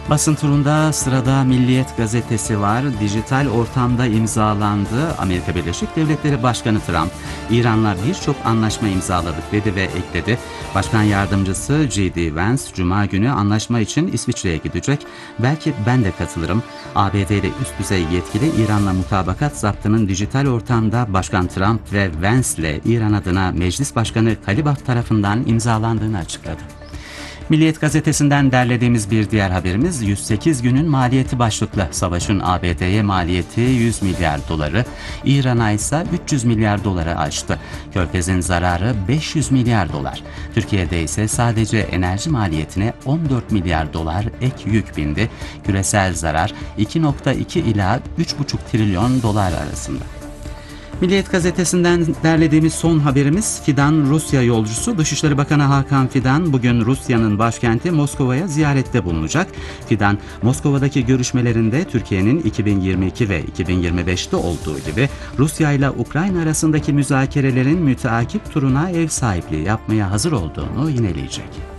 Basın turunda sırada Milliyet gazetesi var. Dijital ortamda imzalandı. Amerika Birleşik Devletleri Başkanı Trump, İran'la birçok anlaşma imzaladık dedi ve ekledi. Başkan yardımcısı J.D. Vance, Cuma günü anlaşma için İsviçre'ye gidecek. Belki ben de katılırım. ABD'li üst düzey yetkili İran'la mutabakat zaptının dijital ortamda Başkan Trump ve Vance'le İran adına Meclis Başkanı Kalibaf tarafından imzalandığını açıkladı. Milliyet gazetesinden derlediğimiz bir diğer haberimiz 108 günün maliyeti başlıklı. Savaşın ABD'ye maliyeti 100 milyar doları, İran'a ise 300 milyar doları aştı. Körfez'in zararı 500 milyar dolar. Türkiye'de ise sadece enerji maliyetine 14 milyar dolar ek yük bindi. Küresel zarar 2,2 ila 3,5 trilyon dolar arasında. Milliyet gazetesinden derlediğimiz son haberimiz Fidan Rusya yolcusu. Dışişleri Bakanı Hakan Fidan bugün Rusya'nın başkenti Moskova'ya ziyarette bulunacak. Fidan, Moskova'daki görüşmelerinde Türkiye'nin 2022 ve 2025'te olduğu gibi Rusya ile Ukrayna arasındaki müzakerelerin müteakip turuna ev sahipliği yapmaya hazır olduğunu yineleyecek.